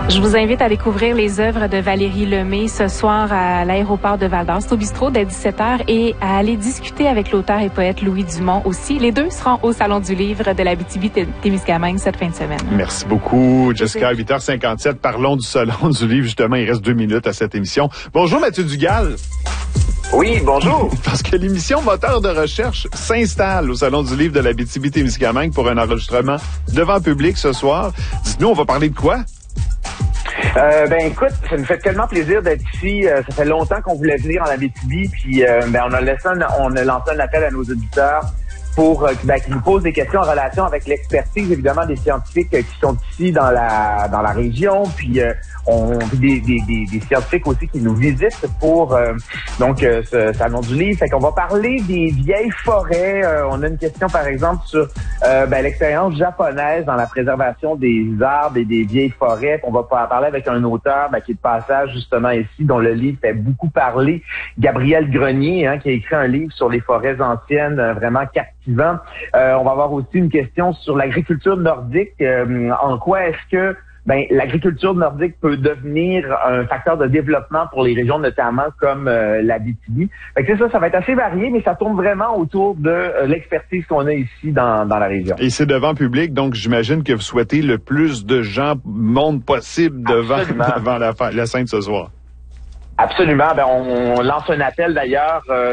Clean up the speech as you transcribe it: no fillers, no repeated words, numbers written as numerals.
Je vous invite à découvrir les œuvres de Valérie Lemay ce soir à l'aéroport de Val-d'Or. C'est au bistrot dès 17h et à aller discuter avec l'auteur et poète Louis Dumont aussi. Les deux seront au Salon du Livre de l'Abitibi-Témiscamingue cette fin de semaine. Merci beaucoup, Jessica. 8h57, parlons du Salon du Livre. Justement, il reste 2 minutes à cette émission. Bonjour, Mathieu Dugal. Oui, bonjour. Parce que l'émission Moteur de recherche s'installe au Salon du Livre de l'Abitibi-Témiscamingue pour un enregistrement devant public ce soir. Dites-nous, on va parler de quoi? Écoute, ça nous fait tellement plaisir d'être ici. Ça fait longtemps qu'on voulait venir en Abitibi, puis on a lancé un appel à nos auditeurs pour qu'ils nous posent des questions en relation avec l'expertise, évidemment, des scientifiques qui sont ici dans la région, puis des scientifiques aussi qui nous visitent pour ce Salon du Livre. Fait qu'on va parler des vieilles forêts. On a une question, par exemple, sur l'expérience japonaise dans la préservation des arbres et des vieilles forêts. On va parler avec un auteur qui est de passage justement ici, dont le livre fait beaucoup parler, Gabriel Grenier, qui a écrit un livre sur les forêts anciennes, vraiment captivant. On va avoir aussi une question sur l'agriculture nordique. En quoi est-ce que l'agriculture nordique peut devenir un facteur de développement pour les régions notamment comme l'Abitibi. Fait que ça va être assez varié, mais ça tourne vraiment autour de l'expertise qu'on a ici dans la région. Et c'est devant public, donc j'imagine que vous souhaitez le plus de gens monde possible devant la scène ce soir. Absolument. On lance un appel d'ailleurs